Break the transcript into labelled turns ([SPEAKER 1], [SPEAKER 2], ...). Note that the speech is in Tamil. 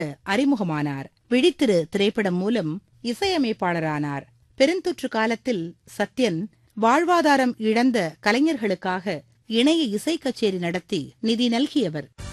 [SPEAKER 1] அறிமுகமானார். விழித்திரு திரைப்படம் மூலம் இசையமைப்பாளரானார். பெருந்தொற்று காலத்தில் சத்யன் வாழ்வாதாரம் இழந்த கலைஞர்களுக்காக இணைய இசை கச்சேரி நடத்தி நிதி நல்கியவர்.